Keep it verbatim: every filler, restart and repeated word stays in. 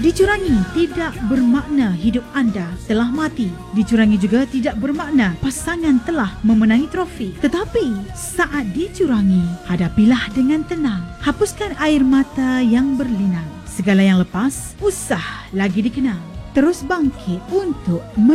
Dicurangi tidak bermakna hidup anda telah mati. Dicurangi juga tidak bermakna pasangan telah memenangi trofi. Tetapi saat dicurangi, hadapilah dengan tenang. Hapuskan air mata yang berlinang. Segala yang lepas, usah lagi dikenal. Terus bangkit untuk